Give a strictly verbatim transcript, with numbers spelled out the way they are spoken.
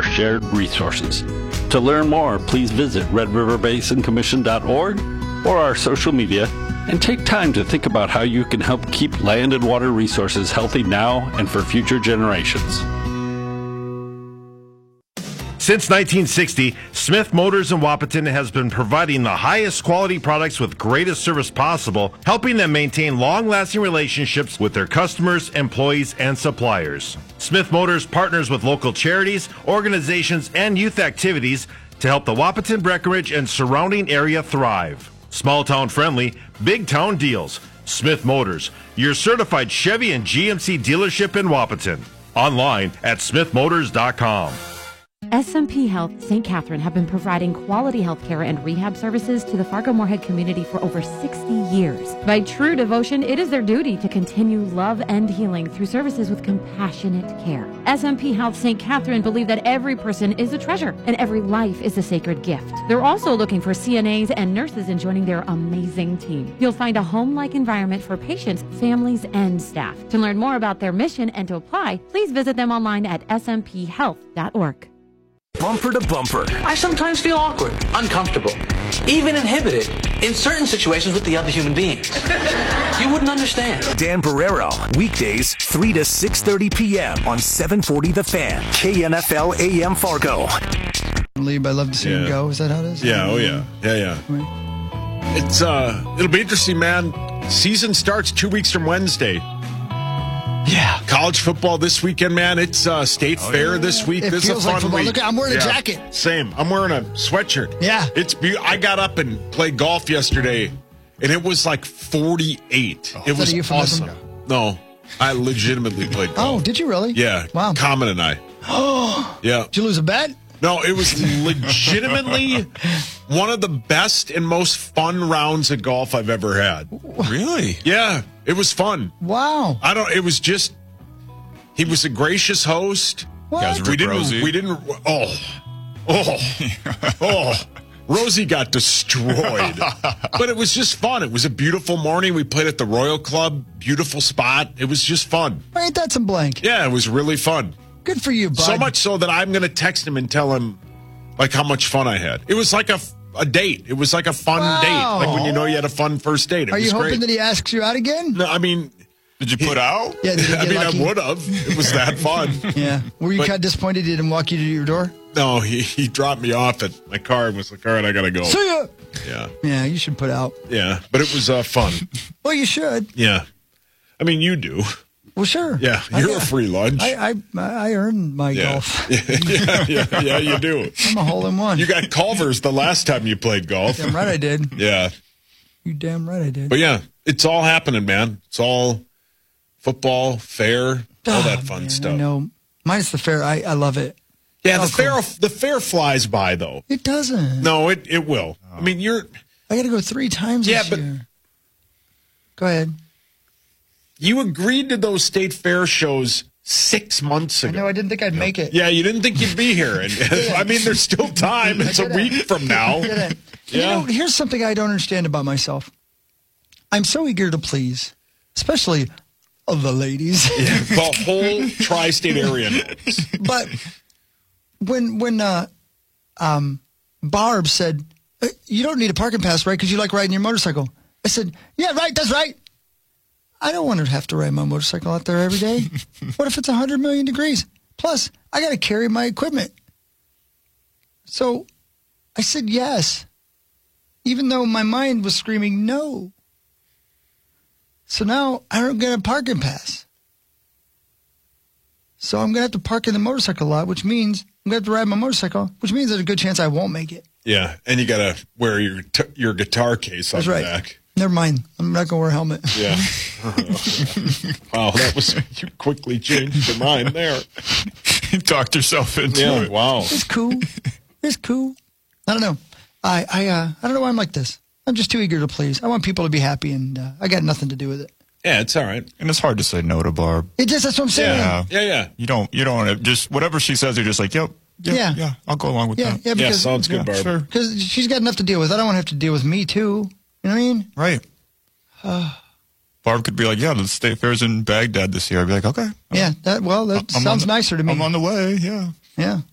our shared resources. To learn more, please visit red river basin commission dot org or our social media and take time to think about how you can help keep land and water resources healthy now and for future generations. Since nineteen sixty, Smith Motors in Wahpeton has been providing the highest quality products with greatest service possible, helping them maintain long-lasting relationships with their customers, employees, and suppliers. Smith Motors partners with local charities, organizations, and youth activities to help the Wahpeton, Breckenridge, and surrounding area thrive. Small town friendly, big town deals. Smith Motors, your certified Chevy and G M C dealership in Wahpeton. Online at smith motors dot com. S M P Health Saint Catherine have been providing quality health care and rehab services to the Fargo-Moorhead community for over sixty years. By true devotion, it is their duty to continue love and healing through services with compassionate care. S M P Health Saint Catherine believe that every person is a treasure and every life is a sacred gift. They're also looking for C N As and nurses in joining their amazing team. You'll find a home-like environment for patients, families, and staff. To learn more about their mission and to apply, please visit them online at s m p health dot org. Bumper to bumper. I sometimes feel awkward, uncomfortable, even inhibited in certain situations with the other human beings. You wouldn't understand. Dan Barrero, weekdays three to six thirty p.m. on seven forty The Fan, K N F L A M Fargo. Leave, I love to see Yeah. him go. Is that how it is? Yeah, oh yeah. Yeah, yeah. Right. It's uh it'll be interesting, man. Season starts two weeks from Wednesday. Yeah. College football this weekend, man. It's uh, State Oh, Fair yeah. this week. It this feels is a like fun football. week. Look, I'm wearing a Yeah. jacket. Same. I'm wearing a sweatshirt. Yeah. It's be- I got up and played golf yesterday, and it was like forty-eight. Oh, it is that was a euphemism? awesome. No, I legitimately played golf. Oh, did you really? Yeah. Wow. Common and I. Oh. Yeah. Did you lose a bet? No, it was legitimately one of the best and most fun rounds of golf I've ever had. Really? Yeah, it was fun. Wow. I don't. It was just. He was a gracious host. What? Guys, We Rick didn't. Rosie. We didn't. Oh, oh, oh. Rosie got destroyed, but it was just fun. It was a beautiful morning. We played at the Royal Club. Beautiful spot. It was just fun. Ain't that some blank? Yeah, it was really fun. Good for you, bud. So much so that I'm going to text him and tell him like how much fun I had. It was like a, a date. It was like a fun Wow. date. Like when you know you had a fun first date. It Are was you hoping great. that he asks you out again? No, I mean, Did you put out? Yeah. Did you I get mean, lucky? I would have. It was that fun. Yeah. Were you But- kind of disappointed he didn't walk you to your door? No, he, he dropped me off at my car and was like, all right, I got to go. See ya. Yeah. Yeah, you should put out. Yeah. But it was uh, fun. Well, you should. Yeah. I mean, you do. Well, sure. Yeah. I You're got- a free lunch. I I, I earned my yeah. golf. yeah. Yeah. Yeah. You do. I'm a hole in one. You got Culver's the last time you played golf. Damn right I did. Yeah. You damn right I did. But yeah, it's all happening, man. It's all football, fair, all Oh, that fun man, stuff. I know. Minus the fair. I, I love it. Yeah, Oh, the fair cool. the fair flies by though. It doesn't. No, it, it will. I mean, you're I got to go three times Yeah, this but- year. Go ahead. you agreed to those state fair shows six months I ago. know. I didn't think I'd make it. Yeah, you didn't think you'd be here. And I mean, there's still time. It's a didn't. week from now. I didn't. You Yeah. know, here's something I don't understand about myself. I'm so eager to please, especially of the ladies. Yeah, the whole tri-state area knows. But when when uh, um, Barb said, "Uh, you don't need a parking pass, right? Because you like riding your motorcycle. I said, yeah, right, that's right. I don't want to have to ride my motorcycle out there every day. What if it's one hundred million degrees? Plus, I got to carry my equipment. So I said yes, even though my mind was screaming no. So now I don't get a parking pass. So I'm going to have to park in the motorcycle lot, which means I'm going to have to ride my motorcycle, which means there's a good chance I won't make it. Yeah, and you got to wear your t- your guitar case on That's the right. back. Never mind. I'm not going to wear a helmet. Yeah. Wow, that was you quickly changed your mind there. You talked yourself into Yeah, it. wow. It's cool. It's cool. I don't know. I I uh, I don't know why I'm like this. I'm just too eager to please. I want people to be happy, and uh, I got nothing to do with it. Yeah, it's all right. And it's hard to say no to Barb. It just that's what I'm saying. Yeah. Yeah, yeah. You don't, you don't want to just, whatever she says, you're just like, yep, yep Yeah. yeah, I'll go along with Yeah, that. yeah, Yeah, because sounds good, Yeah, Barb. sure. because she's got enough to deal with. I don't want to have to deal with me too. You know what I mean? Right. Barb could be like, yeah, the state fair's in Baghdad this year. I'd be like, okay. Yeah. That well, that I'm sounds on the- nicer to me. I'm on the way, yeah. Yeah.